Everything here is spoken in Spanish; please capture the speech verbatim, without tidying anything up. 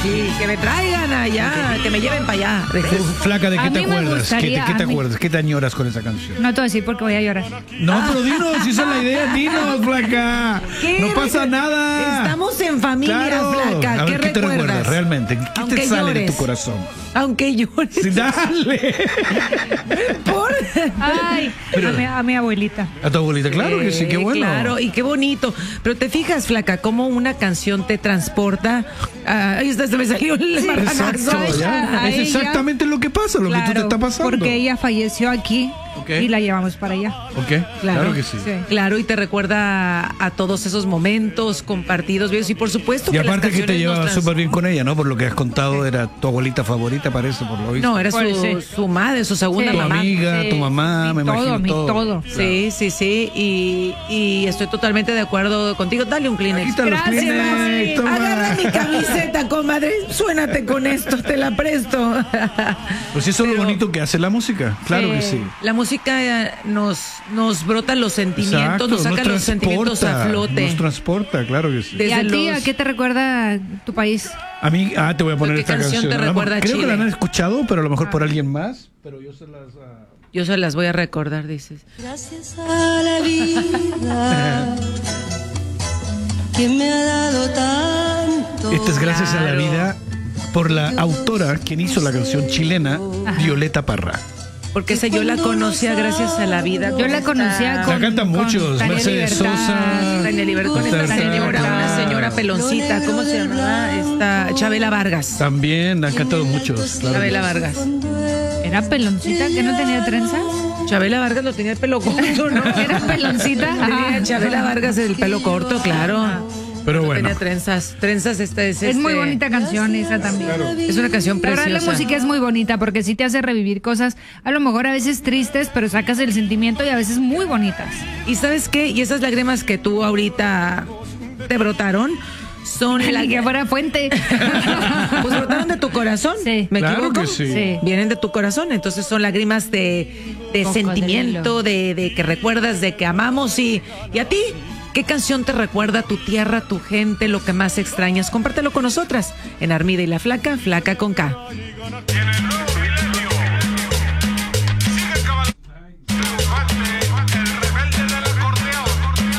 Sí, que me traigan allá, que me lleven para allá. Tú, Flaca, ¿de A qué te mí me acuerdas? ¿Qué te, gustaría, qué te a mí- acuerdas? ¿Qué te añoras con esa canción? No te voy a decir porque voy a llorar. No, pero dinos, si esa es la idea, dinos, Flaca. ¿Qué? No pasa nada. Estamos en familia, Claro. Flaca. A ¿Qué ver, ¿qué te recuerdas? recuerdas realmente? ¿Qué Aunque te sale de llores. tu corazón? Aunque llores. Sí, dale. Por... Ay, Pero- a, mi, a mi abuelita. A tu abuelita, claro que sí, qué Eh, bueno. Claro, y qué bonito. Pero te fijas, Flaca, cómo una canción te transporta. Ah, ahí está, se me salió el marranazo. Exacto, ya. a Es ella- exactamente lo que pasa, lo que tú te Claro, está pasando. porque ella falleció aquí Ok. y la llevamos para allá. ¿Ok? Claro, que sí. Sí. Claro, y te recuerda a, a todos esos momentos compartidos, vivos, y por supuesto Y que las aparte que te canciones nos llevabas trans- súper bien con ella, ¿no? Por lo que has contado, era tu abuelita favorita, parece, por lo visto. No, era su, Pues, sí. su madre, su segunda Sí. tu mamá. amiga, Sí, tu mamá, mi me todo, imagino mi todo. todo. Sí, sí, sí, y, y estoy totalmente de acuerdo contigo. Dale un Aquí Kleenex. están los Gracias, Kleenex, mami. toma. Agarra mi camiseta, comadre. Suénate con esto, te la presto. Pues eso es lo Pero- bonito que hace la música, claro que sí. La música eh, nos, nos brota los sentimientos, Exacto, nos saca los sentimientos a transporta, flote. Nos transporta, claro que sí. Desde ¿Y a ti los- a qué te recuerda tu país? A mí, ah, te voy a poner ¿Qué esta canción canción. te A lo recuerda a mejor- Creo que Chile? la han escuchado, pero a lo mejor por alguien más. Pero yo se las. ah, Yo se las voy a recordar, dices. Gracias a la vida que me ha dado tanto. Esta es gracias a la Claro. vida por la autora quien hizo la canción chilena, Violeta Parra. Porque esa yo la conocía gracias a la vida. Yo la conocía La con- cantan con muchos, Tania Mercedes Libertad, Sosa. Tania Libertad, con esta Tania señora, Libertad. una señora peloncita, ¿cómo se llamaba? Esta Chabela Vargas. También han cantado muchos, claro. Chabela Vargas. ¿Era peloncita que no tenía trenzas? Chabela Vargas lo tenía el pelo corto, ¿no? ¿Era peloncita? Tenía Ah. Chabela Vargas el pelo corto, claro. Pero No bueno. tenía trenzas. Trenzas, esta es. Es muy este, bonita canción esa también. Es una canción La verdad, preciosa. la música es muy bonita porque sí te hace revivir cosas, a lo mejor a veces tristes, pero sacas el sentimiento y a veces muy bonitas. ¿Y sabes qué? Y esas lágrimas que tú ahorita te brotaron son La la que fuera fuente. Pues brotaron de tu corazón. Sí. ¿Me Claro equivoco? que sí. Sí. Vienen de tu corazón, entonces son lágrimas de, de Cocodrilo. sentimiento, de, de que recuerdas, de que amamos. Y, y a ti, ¿qué canción te recuerda a tu tierra, tu gente, lo que más extrañas? Compártelo con nosotras en Armida y la Flaca, Flaca con K. Tiene luz.